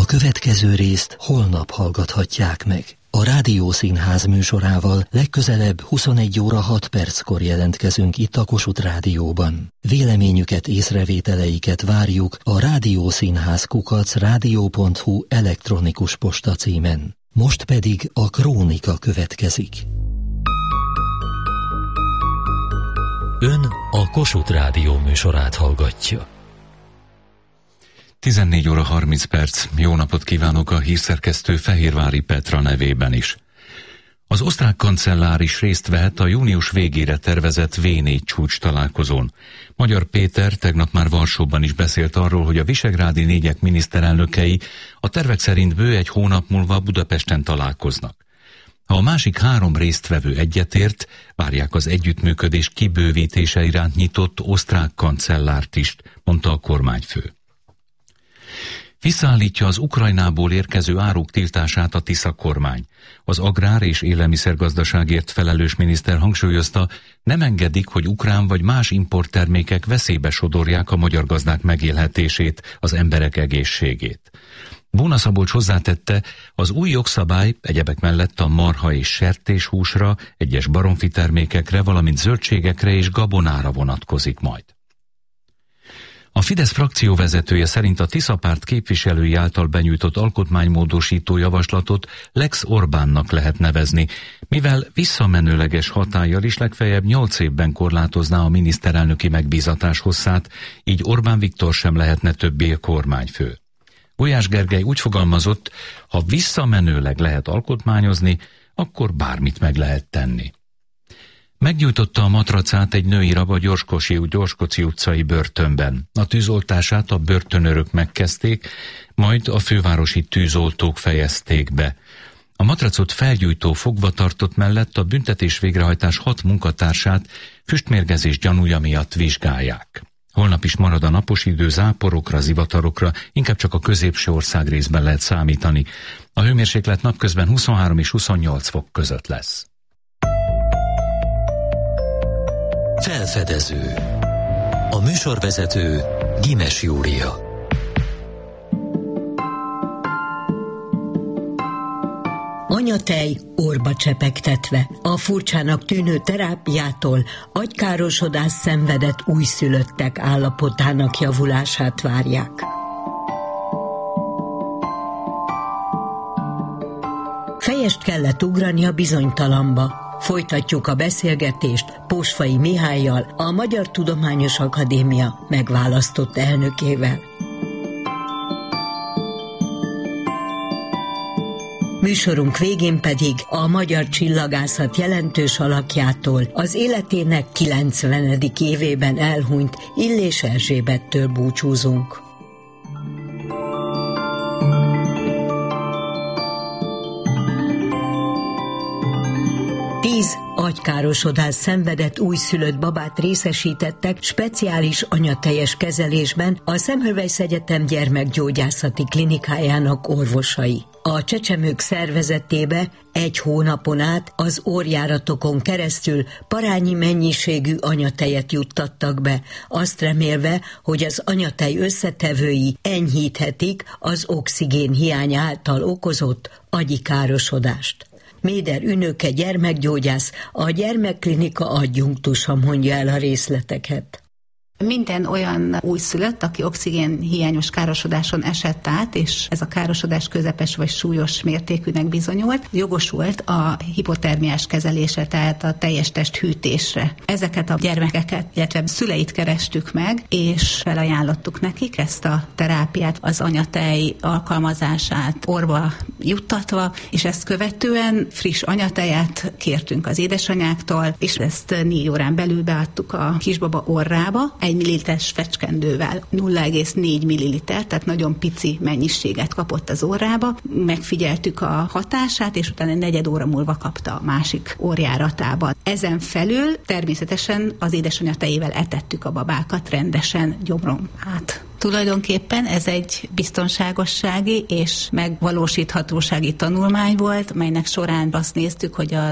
A következő részt holnap hallgathatják meg. A Rádiószínház műsorával legközelebb 21 óra 6 perckor jelentkezünk itt a Kossuth Rádióban. Véleményüket, észrevételeiket várjuk a rádiószínház@radio.hu elektronikus posta címen. Most pedig a Krónika következik. Ön a Kossuth Rádió műsorát hallgatja. 14 óra 30 perc. Jó napot kívánok a hírszerkesztő Fehérvári Petra nevében is. Az osztrák kancellár is részt vehet a június végére tervezett V4 csúcs találkozón. Magyar Péter tegnap már Varsóban is beszélt arról, hogy a visegrádi négyek miniszterelnökei a tervek szerint bő egy hónap múlva Budapesten találkoznak. Ha a másik három résztvevő egyetért, várják az együttműködés kibővítése iránt nyitott osztrák kancellárt is, mondta a kormányfő. Visszaállítja az Ukrajnából érkező áruk tiltását a Tisza kormány. Az agrár- és élelmiszergazdaságért felelős miniszter hangsúlyozta, nem engedik, hogy ukrán vagy más importtermékek veszélybe sodorják a magyar gazdák megélhetését, az emberek egészségét. Bóna Szabolcs hozzátette, az új jogszabály egyebek mellett a marha és sertéshúsra, egyes baromfi termékekre, valamint zöldségekre és gabonára vonatkozik majd. A Fidesz frakcióvezetője szerint a Tisza párt képviselői által benyújtott alkotmánymódosító javaslatot Lex Orbánnak lehet nevezni, mivel visszamenőleges hatállyal is legfeljebb 8 évben korlátozná a miniszterelnöki megbízatás hosszát, így Orbán Viktor sem lehetne többé a kormányfő. Gulyás Gergely úgy fogalmazott, ha visszamenőleg lehet alkotmányozni, akkor bármit meg lehet tenni. Meggyújtotta a matracát egy női rab a Gyorskoci utcai börtönben. A tűzoltását a börtönőrök megkezdték, majd a fővárosi tűzoltók fejezték be. A matracot felgyújtó fogvatartott mellett a büntetés végrehajtás 6 munkatársát füstmérgezés gyanúja miatt vizsgálják. Holnap is marad a napos idő, záporokra, zivatarokra, inkább csak a középső ország részben lehet számítani. A hőmérséklet napközben 23 és 28 fok között lesz. Felfedező. A műsorvezető Gimes Júlia. Anyatej orba csepegtetve. A furcsának tűnő terápiától agykárosodás szenvedett újszülöttek állapotának javulását várják. Fejest kellett ugrani a bizonytalanba. Folytatjuk a beszélgetést Pósfai Mihállyal, a Magyar Tudományos Akadémia megválasztott elnökével. Műsorunk végén pedig a magyar csillagászat jelentős alakjától, az életének 90. évében elhunyt Illés Erzsébettől búcsúzunk. Agykárosodás szenvedett újszülött babát részesítettek speciális anyatejes kezelésben a Semmelweis Egyetem gyermekgyógyászati klinikájának orvosai. A csecsemők szervezetébe 1 hónapon át az orrjáratokon keresztül parányi mennyiségű anyatejet juttattak be, azt remélve, hogy az anyatej összetevői enyhíthetik az oxigén hiány által okozott agyi károsodást. Méder Ünöke gyermekgyógyász, a gyermekklinika adjunktusa mondja el a részleteket. Minden olyan újszülött, aki oxigénhiányos károsodáson esett át, és ez a károsodás közepes vagy súlyos mértékűnek bizonyult, jogosult a hipotermiás kezelésre, tehát a teljes test hűtésre. Ezeket a gyermekeket, illetve szüleit kerestük meg, és felajánlottuk nekik ezt a terápiát, az anyatej alkalmazását orba juttatva, és ezt követően friss anyatejet kértünk az édesanyáktól, és ezt 4 órán belül beadtuk a kisbaba orrába, 1 milliliteres fecskendővel 0,4 milliliter, tehát nagyon pici mennyiséget kapott az orrába. Megfigyeltük a hatását, és utána 4 óra múlva kapta a másik orrjáratában. Ezen felül természetesen az édesanyja tejével etettük a babákat rendesen gyomron át. Tulajdonképpen ez egy biztonságossági és megvalósíthatósági tanulmány volt, melynek során azt néztük, hogy az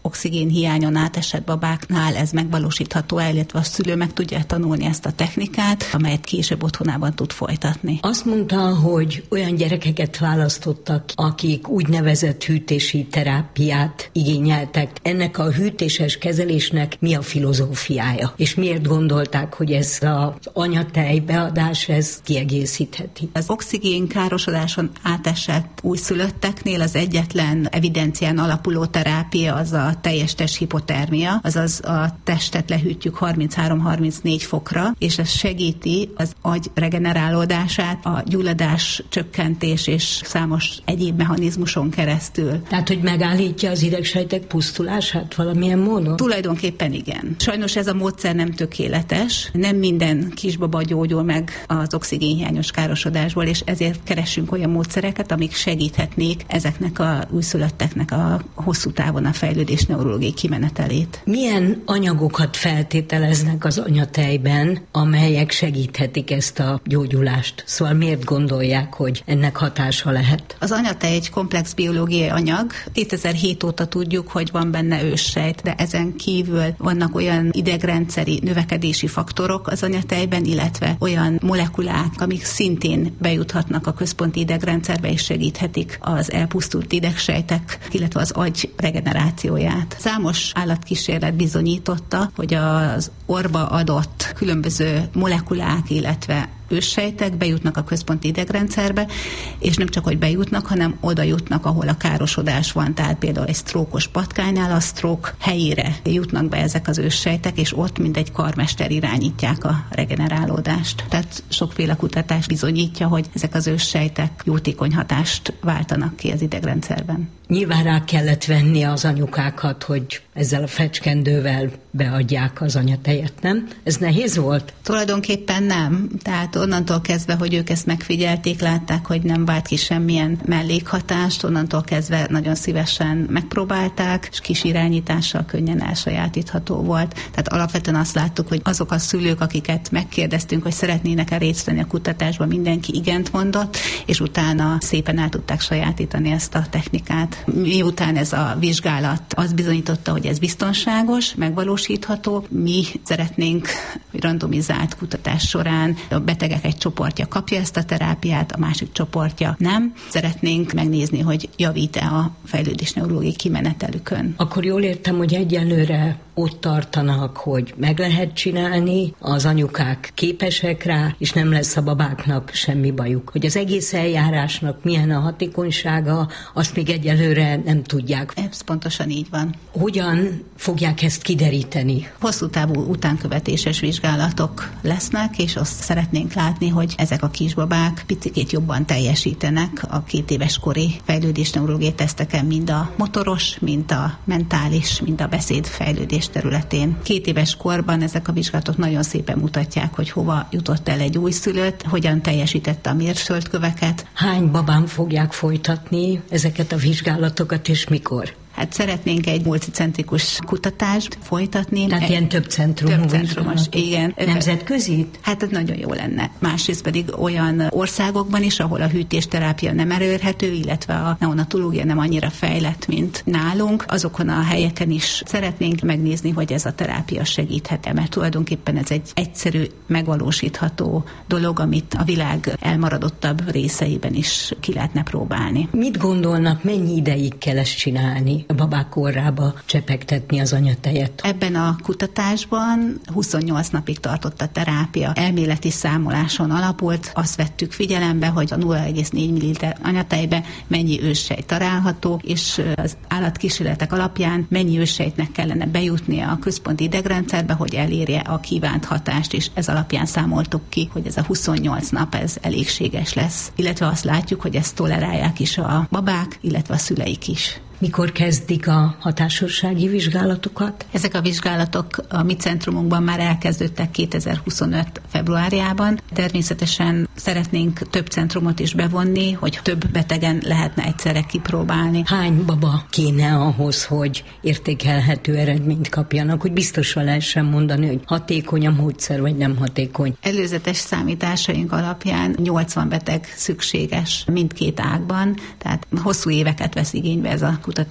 oxigén hiányon átesett babáknál ez megvalósítható el, illetve a szülő meg tudja tanulni ezt a technikát, amelyet később otthonában tud folytatni. Azt mondta, hogy olyan gyerekeket választottak, akik úgynevezett hűtési terápiát igényeltek. Ennek a hűtéses kezelésnek mi a filozófiája? És miért gondolták, hogy ez az anyatej beadás ez kiegészítheti? Az oxigén károsodáson átesett újszülötteknél az egyetlen evidencián alapuló terápia az a teljes testhipotermia, azaz a testet lehűtjük 33-34 fokra, és ez segíti az agy regenerálódását, a gyulladás csökkentés és számos egyéb mechanizmuson keresztül. Tehát, hogy megállítja az idegsejtek pusztulását valamilyen módon? Tulajdonképpen igen. Sajnos ez a módszer nem tökéletes, nem minden kisbaba gyógyul meg az oxigénhiányos károsodásból, és ezért keressünk olyan módszereket, amik segíthetnék ezeknek a újszülötteknek a hosszú távon a fejlődés neurológiai kimenetelét. Milyen anyagokat feltételeznek az anyatejben, amelyek segíthetik ezt a gyógyulást? Szóval miért gondolják, hogy ennek hatása lehet? Az anyatej egy komplex biológiai anyag. 2007 óta tudjuk, hogy van benne őssejt, de ezen kívül vannak olyan idegrendszeri növekedési faktorok az anyatejben, illetve olyan molekulák, amik szintén bejuthatnak a központi idegrendszerbe és segíthetik az elpusztult idegsejtek, illetve az agy regenerációját. Számos állatkísérlet bizonyította, hogy az orba adott különböző molekulák, illetve őssejtek bejutnak a központi idegrendszerbe, és nem csak, hogy bejutnak, hanem oda jutnak, ahol a károsodás van. Tehát például egy sztrókos patkánynál a sztrók helyére jutnak be ezek az őssejtek, és ott mint egy karmester irányítják a regenerálódást. Tehát sokféle kutatás bizonyítja, hogy ezek az őssejtek jótékony hatást váltanak ki az idegrendszerben. Nyilván rá kellett venni az anyukákat, hogy ezzel a fecskendővel beadják az anyatejet, nem? Ez nehéz volt? Tulajdonképpen nem. Tehát onnantól kezdve, hogy ők ezt megfigyelték, látták, hogy nem vált ki semmilyen mellékhatást, onnantól kezdve nagyon szívesen megpróbálták, és kis irányítással könnyen elsajátítható volt. Tehát alapvetően azt láttuk, hogy azok a szülők, akiket megkérdeztünk, hogy szeretnének-e részt venni a kutatásban, mindenki igent mondott, és utána szépen el tudták sajátítani ezt a technikát. Miután ez a vizsgálat azt bizonyította, hogy ez biztonságos, megvalósítható, mi szeretnénk randomizált kutatás során a betegek egy csoportja kapja ezt a terápiát, a másik csoportja nem. Szeretnénk megnézni, hogy javít-e a fejlődés neurológiai kimenetelükön. Akkor jól értem, hogy egyelőre ott tartanak, hogy meg lehet csinálni, az anyukák képesek rá, és nem lesz a babáknak semmi bajuk. Hogy az egész eljárásnak milyen a hatékonysága, azt még egyelőre nem tudják. Ez pontosan így van. Hogyan fogják ezt kideríteni? Hosszú távú utánkövetéses vizsgálatok lesznek, és azt szeretnénk látni, hogy ezek a kisbabák picikét jobban teljesítenek a 2 éves kori fejlődés neurológiai teszteken, mind a motoros, mind a mentális, mind a beszédfejlődés területén. 2 éves korban ezek a vizsgálatok nagyon szépen mutatják, hogy hova jutott el egy újszülött, hogyan teljesítette a mérföldköveket. Hány babán fogják folytatni ezeket a vizsgálatokat, és mikor? Hát szeretnénk egy multicentrikus kutatást folytatni. Tehát ilyen több centrumos, igen. Nemzetközit? Hát ez nagyon jó lenne. Másrészt pedig olyan országokban is, ahol a hűtésterápia nem elérhető, illetve a neonatológia nem annyira fejlett, mint nálunk. Azokon a helyeken is szeretnénk megnézni, hogy ez a terápia segíthet-e, mert tulajdonképpen ez egy egyszerű, megvalósítható dolog, amit a világ elmaradottabb részeiben is ki lehetne próbálni. Mit gondolnak, mennyi ideig kell ezt csinálni? A babák orrába csepegtetni az anyatejet. Ebben a kutatásban 28 napig tartott a terápia. Elméleti számoláson alapult. Azt vettük figyelembe, hogy a 0,4 ml anyatejbe mennyi őssejt található, és az állatkísérletek alapján mennyi őssejtnek kellene bejutnia a központi idegrendszerbe, hogy elérje a kívánt hatást, és ez alapján számoltuk ki, hogy ez a 28 nap ez elégséges lesz. Illetve azt látjuk, hogy ezt tolerálják is a babák, illetve a szüleik is. Mikor kezdik a hatásossági vizsgálatokat? Ezek a vizsgálatok a mi centrumunkban már elkezdődtek 2025. februárjában. Természetesen szeretnénk több centrumot is bevonni, hogy több betegen lehetne egyszerre kipróbálni. Hány baba kéne ahhoz, hogy értékelhető eredményt kapjanak, hogy biztosan lehessen mondani, hogy hatékony a módszer, vagy nem hatékony? Előzetes számításaink alapján 80 beteg szükséges mindkét ágban, tehát hosszú éveket vesz igénybe ez a kutatás.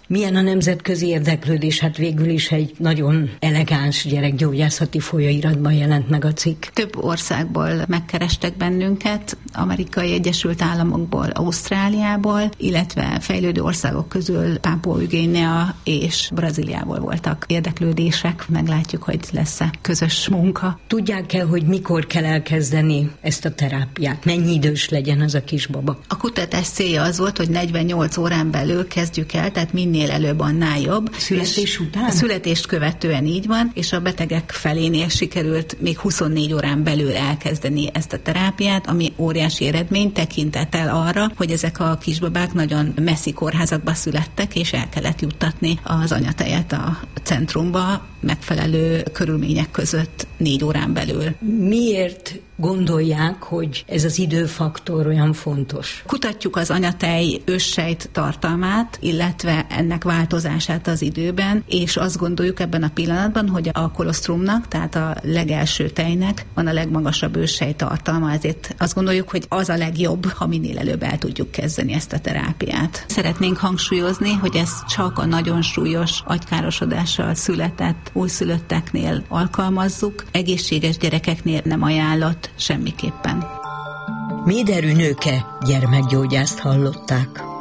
Milyen a nemzetközi érdeklődés? Hát végül is egy nagyon elegáns gyerekgyógyászati folyóiratban jelent meg a cikk. Több országból megkerestek bennünket, Amerikai Egyesült Államokból, Ausztráliából, illetve fejlődő országok közül Pápua-Új-Guinea és Brazíliából voltak érdeklődések. Meglátjuk, hogy lesz-e közös munka. Tudják-e, hogy mikor kell elkezdeni ezt a terápiát? Mennyi idős legyen az a kisbaba? A kutatás célja az volt, hogy 48 órán belül kezdjük el, tehát minél előbb, annál jobb. Születés után? A születést követően így van, és a betegek felénél sikerült még 24 órán belül elkezdeni ezt a terápiát, ami óriási eredmény tekintettel arra, hogy ezek a kisbabák nagyon messzi kórházakba születtek, és el kellett juttatni az anyatejet a centrumba megfelelő körülmények között 4 órán belül. Miért gondolják, hogy ez az időfaktor olyan fontos? Kutatjuk az anyatej őssejt tartalmát, illetve ennek változását az időben, és azt gondoljuk ebben a pillanatban, hogy a kolosztrumnak, tehát a legelső tejnek van a legmagasabb őssejt tartalma, ezért azt gondoljuk, hogy az a legjobb, ha minél előbb el tudjuk kezdeni ezt a terápiát. Szeretnénk hangsúlyozni, hogy ez csak a nagyon súlyos agykárosodással született újszülötteknél alkalmazzuk, egészséges gyerekeknél nem ajánlott semmiképpen. Méderű Nőke gyermekgyógyászt hallották.